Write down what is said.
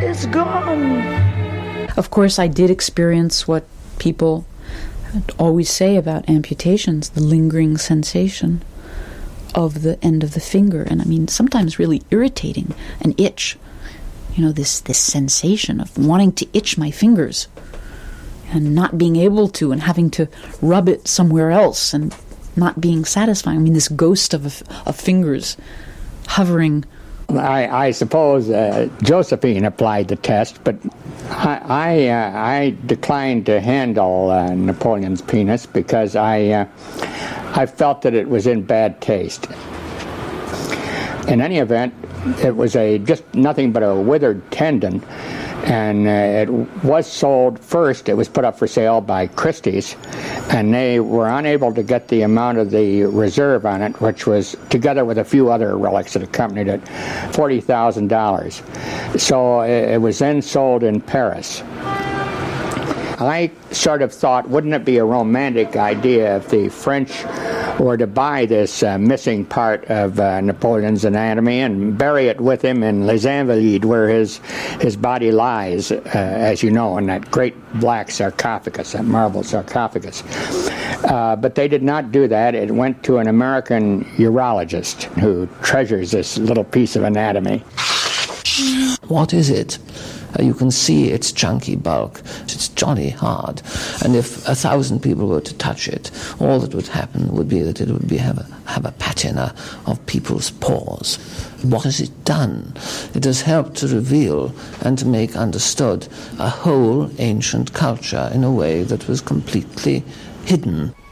is gone. Of course, I did experience what people always say about amputations, the lingering sensation of the end of the finger. And I mean, sometimes really irritating, an itch. You know, this sensation of wanting to itch my fingers and not being able to, and having to rub it somewhere else and not being satisfying. I mean, this ghost of fingers hovering. I suppose Josephine applied the test, but I declined to handle Napoleon's penis because I felt that it was in bad taste. In any event, it was just nothing but a withered tendon, and it was sold first. It was put up for sale by Christie's, and they were unable to get the amount of the reserve on it, which was, together with a few other relics that accompanied it, $40,000. So it was then sold in Paris. I sort of thought, wouldn't it be a romantic idea if the French were to buy this missing part of Napoleon's anatomy and bury it with him in Les Invalides, where his body lies, as you know, in that great black sarcophagus, that marble sarcophagus. But they did not do that. It went to an American urologist who treasures this little piece of anatomy. What is it? You can see its chunky bulk. It's jolly hard. And if 1,000 people were to touch it, all that would happen would be that it would have a patina of people's pores. What has it done? It has helped to reveal and to make understood a whole ancient culture in a way that was completely hidden.